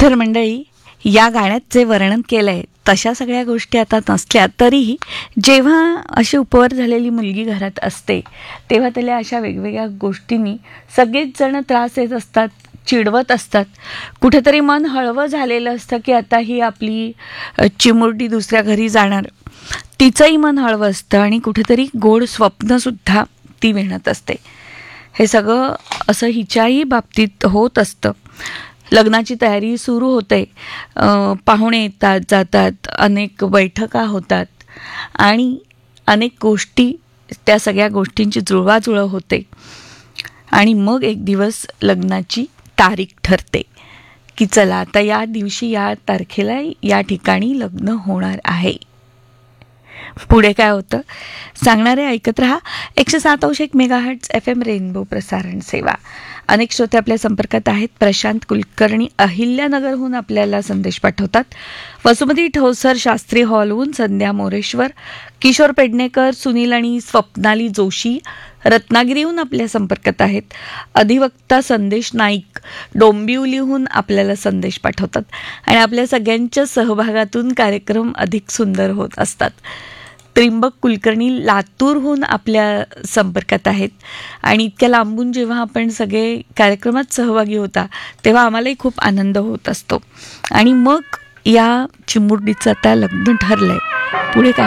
तर मंडळी, या गाण्यात जे वर्णन केलंय तशा सगळ्या गोष्टी आता नसल्या तरीही जेव्हा अशी उपवर झालेली मुलगी घरात असते तेव्हा त्याला अशा वेगवेगळ्या गोष्टींनी सगळेच जण त्रास देत असतात, चिडवत असतात. कुठेतरी मन हळवं झालेलं असतं की आता ही आपली चिमुरडी दुसऱ्या घरी जाणार. तिचंही मन हळवं असतं आणि कुठेतरी गोड स्वप्नसुद्धा ती विणत असते. हे सगळं असं हिच्याही बाबतीत होत असतं. लग्नाची तयारी सुरू होते, पाहुणे येतात जातात, अनेक बैठका होतात आणि अनेक गोष्टी, त्या सगळ्या गोष्टींची जुळवाजुळव होते आणि मग एक दिवस लग्नाची तारीख ठरते की चला आता या दिवशी या तारखेला या ठिकाणी लग्न होणार आहे. पुढे काय होतं सांगणारे ऐकत रहा 107.1 मेगाहर्ट्झ FM रेनबो प्रसारण सेवा. अनेक श्रोते आपल्या संपर्कात आहेत. प्रशांत कुलकर्णी अहिल्यानगरहून आपल्याला संदेश पाठवतात. वसुमती ठोसर शास्त्री हॉलहून संध्या मोरेश्वर, किशोर पेडणेकर, सुनील आणि स्वप्नाली जोशी रत्नागिरीहून आपल्या संपर्कात आहेत. अधिवक्ता संदेश नाईक डोंबिवलीहून आपल्याला संदेश पाठवतात आणि आपल्या सगळ्यांच्या सहभागातून कार्यक्रम अधिक सुंदर होत असतात. त्रिंबक कुलकर्णी लातूरहून आपल्या संपर्कात आहेत आणि इतक्या लांबून जेव्हा आपण सगळे कार्यक्रमात सहभागी होता तेव्हा आम्हालाही खूप आनंद होत असतो. आणि मग या चिमुरडीचं आता लग्न ठरलंय, पुढे काय